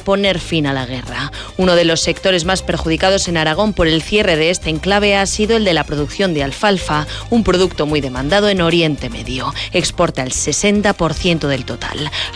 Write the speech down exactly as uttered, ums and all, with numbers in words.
poner fin a la guerra. Uno de los sectores más perjudicados en Aragón por el cierre de este enclave ha sido el de la producción de alfalfa, un producto muy demandado en Oriente Medio. Exporta el sesenta por ciento del total.